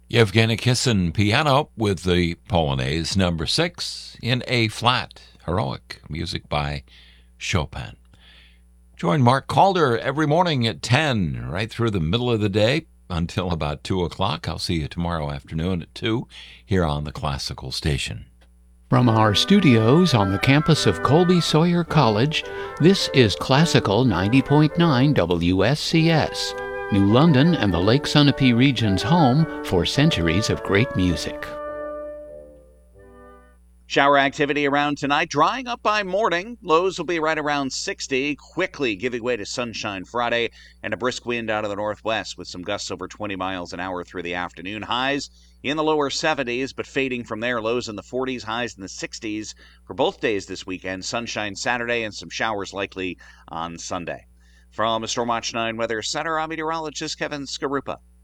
Yevgeny Kissin piano with the Polonaise number 6 in A flat, heroic music by Chopin. Join Mark Calder every morning at 10, right through the middle of the day until about 2 o'clock. I'll see you tomorrow afternoon at 2 here on the Classical Station. From our studios on the campus of Colby Sawyer College, this is Classical 90.9 WSCS. New London and the Lake Sunapee region's home for centuries of great music. Shower activity around tonight, drying up by morning. Lows will be right around 60, quickly giving way to sunshine Friday and a brisk wind out of the northwest with some gusts over 20 miles an hour through the afternoon. Highs in the lower 70s, but fading from there. Lows in the 40s, highs in the 60s for both days this weekend. Sunshine Saturday and some showers likely on Sunday. From the Storm Watch 9 Weather Center, I'm meteorologist Kevin Skarupa.